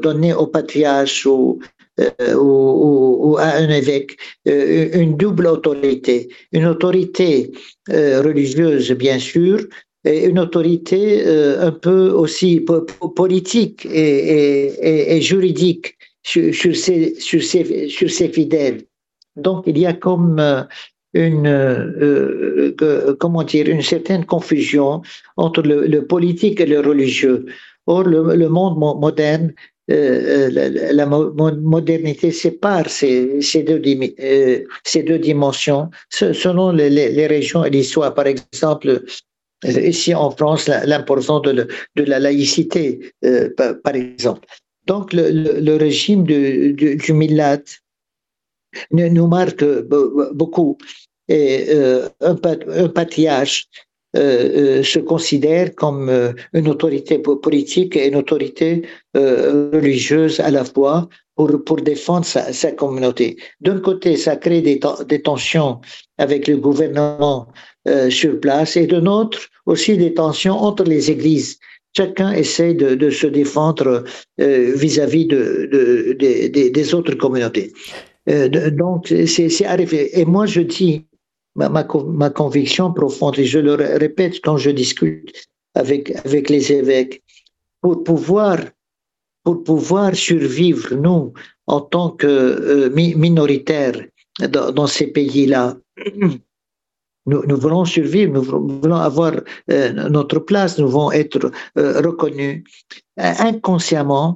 donner au patriarche ou à un évêque une double autorité. Une autorité religieuse, bien sûr, et une autorité un peu aussi politique et juridique sur ses fidèles. Donc, il y a comme comment dire, une certaine confusion entre le politique et le religieux. Or, le monde moderne, la modernité sépare ces deux dimensions selon les régions et l'histoire. Par exemple, ici en France, l'importance de la laïcité, par exemple. Donc, le régime du Millat nous marque beaucoup. Et un patriarche se considère comme une autorité politique et une autorité religieuse à la fois pour défendre sa communauté. D'un côté, ça crée des tensions avec le gouvernement sur place et de l'autre, aussi des tensions entre les églises. Chacun essaie de se défendre vis-à-vis des autres communautés. Donc, c'est arrivé. Et moi, je dis, ma conviction profonde, et je le répète quand je discute avec les évêques, pour pouvoir survivre, nous, en tant que minoritaires dans ces pays-là, nous voulons survivre, nous voulons avoir notre place, nous voulons être reconnus. Inconsciemment,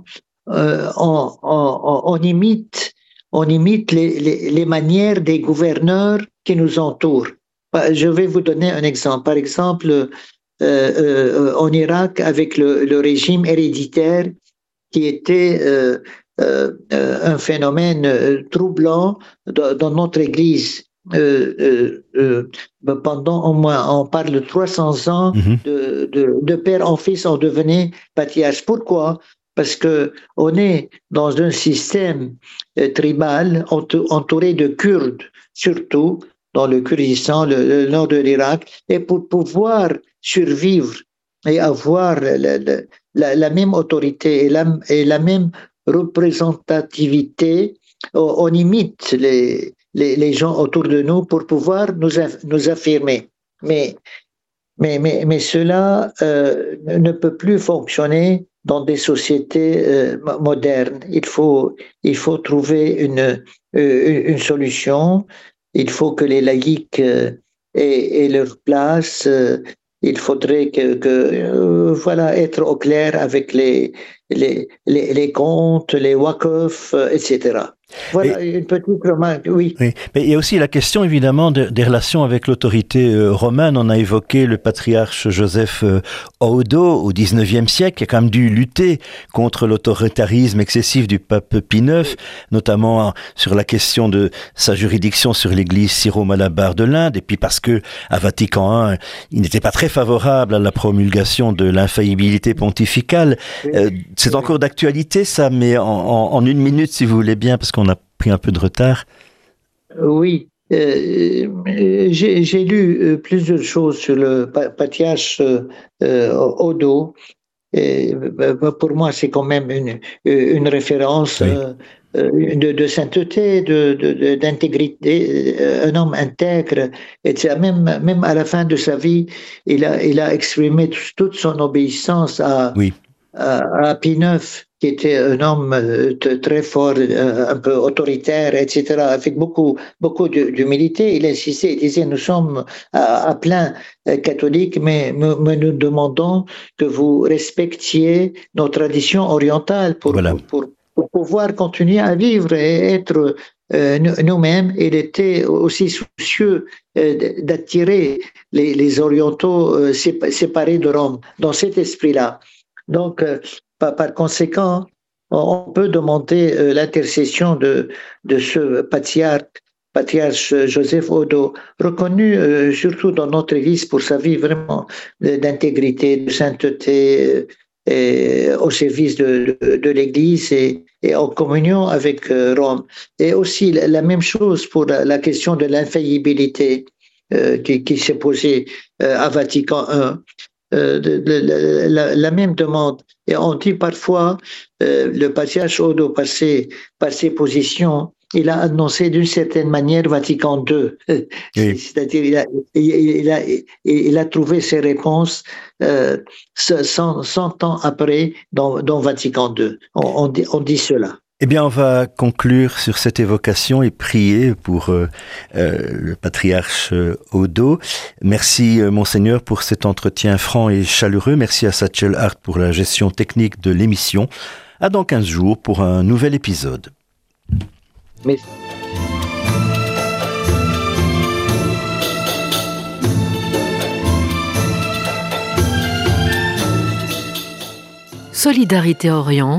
on imite les manières des gouverneurs qui nous entourent. Je vais vous donner un exemple. Par exemple, en Irak, avec le régime héréditaire qui était un phénomène troublant dans notre Église. Pendant au moins, on parle de 300 ans, de père en fils, on devenait patriarche. Pourquoi? Parce que on est dans un système tribal entouré de Kurdes, surtout dans le Kurdistan, le nord de l'Irak, et pour pouvoir survivre et avoir la même autorité et la même représentativité, on imite les gens autour de nous pour pouvoir nous affirmer. Mais cela ne peut plus fonctionner dans des sociétés modernes. Il faut trouver une solution. Il faut que les laïcs aient leur place. Il faudrait voilà, être au clair avec les comptes, les waqf, etc. Voilà une petite remarque, oui. Oui. Mais il y a aussi la question évidemment des relations avec l'autorité romaine. On a évoqué le patriarche Joseph Odo au XIXe siècle, qui a quand même dû lutter contre l'autoritarisme excessif du pape Pie IX, notamment sur la question de sa juridiction sur l'église syro-malabar de l'Inde, et puis parce que à Vatican I, il n'était pas très favorable à la promulgation de l'infaillibilité pontificale. C'est encore d'actualité ça, mais en une minute si vous voulez bien, parce qu'on a pris un peu de retard. Oui, j'ai lu plusieurs choses sur le patriarche Odo. Et, pour moi, c'est quand même une référence de sainteté, d'intégrité, un homme intègre. Et même à la fin de sa vie, il a exprimé toute son obéissance à Pie IX, qui était un homme très fort, un peu autoritaire, etc., avec beaucoup d'humilité. Il insistait, il disait, nous sommes à plein catholiques, mais nous demandons que vous respectiez nos traditions orientales pour pouvoir continuer à vivre et être nous-mêmes. Il était aussi soucieux d'attirer les orientaux séparés de Rome, dans cet esprit-là. Donc, par conséquent, on peut demander l'intercession de ce patriarche Joseph Odo, reconnu surtout dans notre Église pour sa vie vraiment d'intégrité, de sainteté, au service de l'Église et en communion avec Rome. Et aussi la même chose pour la question de l'infaillibilité qui s'est posée à Vatican I. la même demande. Et on dit parfois, le patriarche Odo, par ses positions, il a annoncé d'une certaine manière Vatican II. Oui. C'est-à-dire, il a trouvé ses réponses 100 ans après dans Vatican II. On dit cela. Eh bien, on va conclure sur cette évocation et prier pour le patriarche Odo. Merci, Monseigneur, pour cet entretien franc et chaleureux. Merci à Satchel Hart pour la gestion technique de l'émission. À dans 15 jours pour un nouvel épisode. Merci. Solidarité Orient.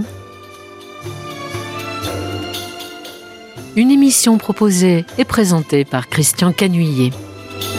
Une émission proposée et présentée par Christian Canuillet.